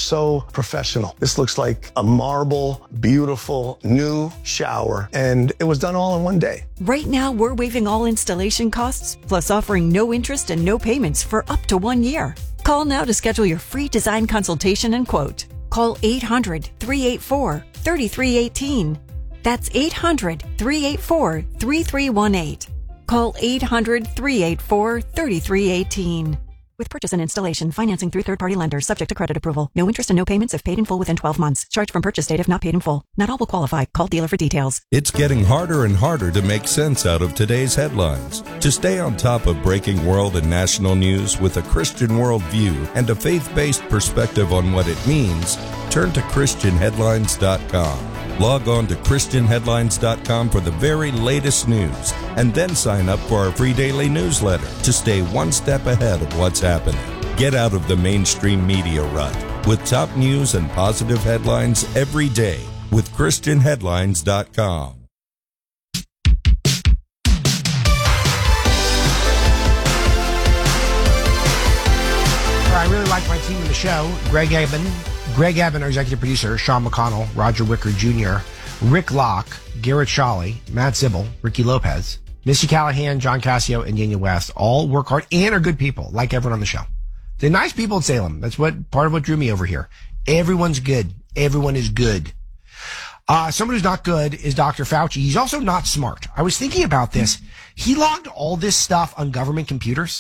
so professional. This looks like a marble, beautiful, new shower, and it was done all in one day. Right now, we're waiving all installation costs, plus offering no interest and no payments for up to 1 year. Call now to schedule your free design consultation and quote. Call 800-384-3318. That's 800-384-3318. Call 800-384-3318. With purchase and installation, financing through third-party lenders, subject to credit approval. No interest and no payments if paid in full within 12 months. Charge from purchase date if not paid in full. Not all will qualify. Call dealer for details. It's getting harder and harder to make sense out of today's headlines. To stay on top of breaking world and national news with a Christian worldview and a faith-based perspective on what it means, turn to ChristianHeadlines.com. Log on to ChristianHeadlines.com for the very latest news, and then sign up for our free daily newsletter to stay one step ahead of what's happening. Get out of the mainstream media rut with top news and positive headlines every day with ChristianHeadlines.com. I really like my team in the show. Greg Eben, our executive producer, Sean McConnell, Roger Wicker Jr., Rick Locke, Garrett Shawley, Matt Zibble, Ricky Lopez, Missy Callahan, John Cassio, and Daniel West all work hard and are good people, like everyone on the show. They're nice people in Salem. That's part of what drew me over here. Everyone's good. Everyone is good. Someone who's not good is Dr. Fauci. He's also not smart. I was thinking about this. He logged all this stuff on government computers.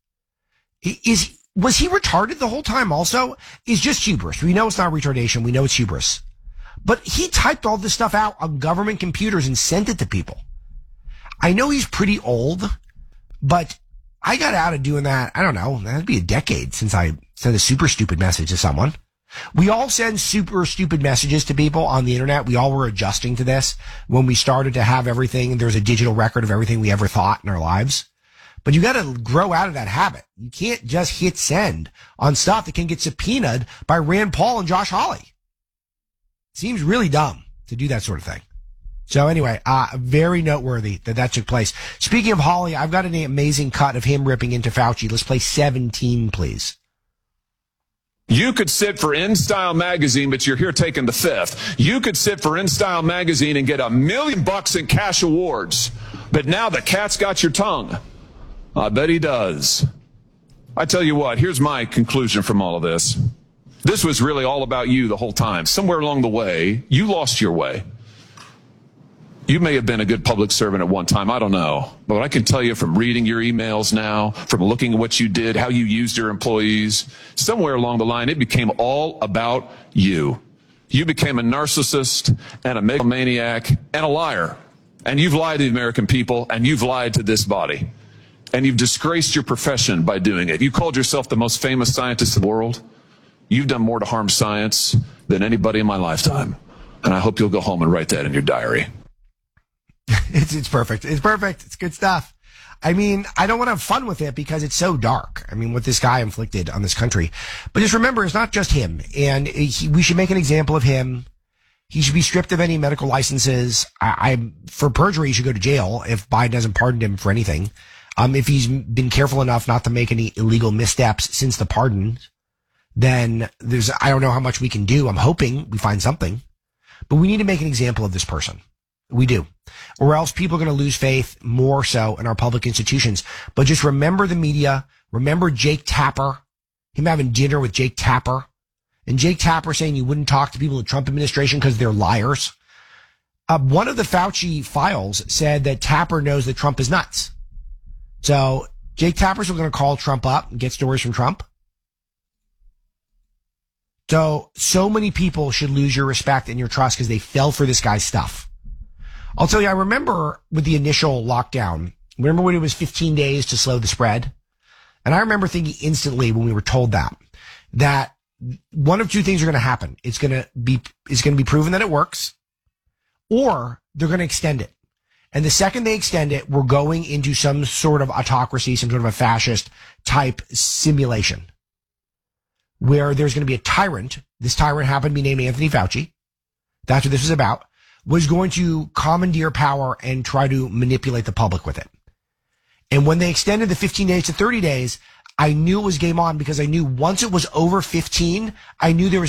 Was he retarded the whole time also? Is just hubris. We know it's not retardation. We know it's hubris. But he typed all this stuff out on government computers and sent it to people. I know he's pretty old, but I got out of doing that. I don't know. That'd be a decade since I sent a super stupid message to someone. We all send super stupid messages to people on the internet. We all were adjusting to this when we started to have everything. There's a digital record of everything we ever thought in our lives. But you got to grow out of that habit. You can't just hit send on stuff that can get subpoenaed by Rand Paul and Josh Hawley. Seems really dumb to do that sort of thing. So anyway, very noteworthy that took place. Speaking of Hawley, I've got an amazing cut of him ripping into Fauci. Let's play 17, please. You could sit for InStyle magazine, but you're here taking the fifth. You could sit for InStyle magazine and get $1 million in cash awards. But now the cat's got your tongue. I bet he does. I tell you what, here's my conclusion from all of this. This was really all about you the whole time. Somewhere along the way, you lost your way. You may have been a good public servant at one time. I don't know. But I can tell you from reading your emails now, from looking at what you did, how you used your employees, somewhere along the line, it became all about you. You became a narcissist and a megalomaniac and a liar. And you've lied to the American people, and you've lied to this body. And you've disgraced your profession by doing it. You called yourself the most famous scientist in the world. You've done more to harm science than anybody in my lifetime. And I hope you'll go home and write that in your diary. It's perfect. It's perfect. It's good stuff. I mean, I don't want to have fun with it because it's so dark. I mean, what this guy inflicted on this country. But just remember, it's not just him. And we should make an example of him. He should be stripped of any medical licenses. For perjury, he should go to jail if Biden hasn't pardoned him for anything. If he's been careful enough not to make any illegal missteps since the pardon, then I don't know how much we can do. I'm hoping we find something, but we need to make an example of this person. We do. Or else people are going to lose faith more so in our public institutions. But just remember the media. Remember Jake Tapper, him having dinner with Jake Tapper, and Jake Tapper saying you wouldn't talk to people in the Trump administration because they're liars. One of the Fauci files said that Tapper knows that Trump is nuts. So Jake Tapper's going to call Trump up and get stories from Trump. So many people should lose your respect and your trust because they fell for this guy's stuff. I'll tell you, I remember with the initial lockdown, remember when it was 15 days to slow the spread? And I remember thinking instantly when we were told that one of two things are going to happen. It's going to be proven that it works, or they're going to extend it. And the second they extend it, we're going into some sort of autocracy, some sort of a fascist type simulation where there's going to be a tyrant. This tyrant happened to be named Anthony Fauci. That's what this is about. Was going to commandeer power and try to manipulate the public with it. And when they extended the 15 days to 30 days, I knew it was game on because I knew once it was over 15, I knew there was